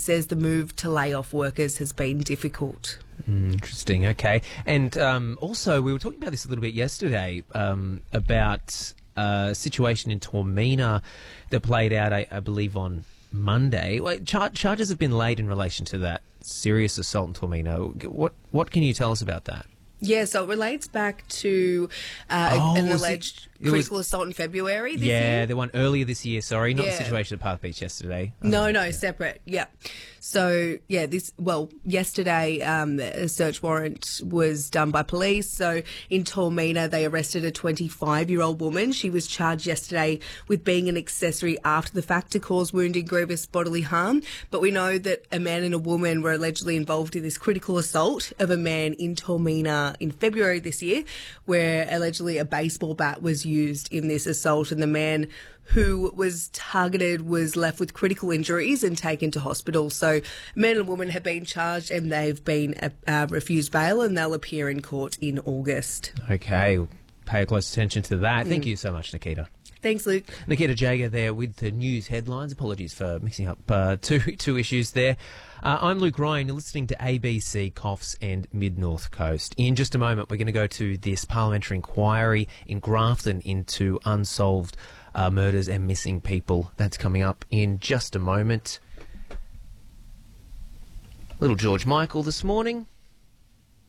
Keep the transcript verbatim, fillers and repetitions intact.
says the move to lay off workers has been difficult. Mm, interesting. Okay. And um, also, we were talking about this a little bit yesterday um, about a situation in Tormina that played out, I, I believe, on Monday. Well, char- charges have been laid in relation to that serious assault in Tormina. What what can you tell us about that? Yeah, so it relates back to uh, Oh, an was it- alleged it was- critical assault in February this yeah, year. the one earlier this year. Sorry, not the Yeah. situation at Park Beach yesterday. No, Um, no, separate. Yeah. So, yeah, this, well, yesterday um, a search warrant was done by police. So in Tormina, they arrested a twenty-five-year-old woman. She was charged yesterday with being an accessory after the fact to cause wounding, grievous bodily harm. But we know that a man and a woman were allegedly involved in this critical assault of a man in Tormina in February this year, where allegedly a baseball bat was used in this assault, and the man who was targeted was left with critical injuries and taken to hospital. So man and woman have been charged and they've been uh, uh, refused bail, and they'll appear in court in August. Okay, pay close attention to that. Thank you so much, Nikita. Thanks, Luke. Nikita Jager there with the news headlines. Apologies for mixing up uh, two two issues there. Uh, I'm Luke Ryan. You're listening to A B C Coffs and Mid-North Coast. In just a moment, we're going to go to this parliamentary inquiry in Grafton into unsolved uh, murders and missing people. That's coming up in just a moment. Little George Michael this morning.